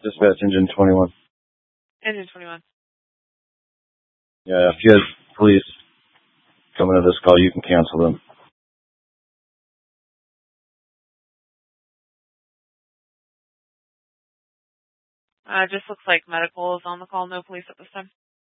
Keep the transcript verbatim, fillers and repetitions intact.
Dispatch engine twenty-one. Engine twenty-one. Yeah, if you had police coming to this call, you can cancel them. Uh, just looks like medical is on the call. No police at this time.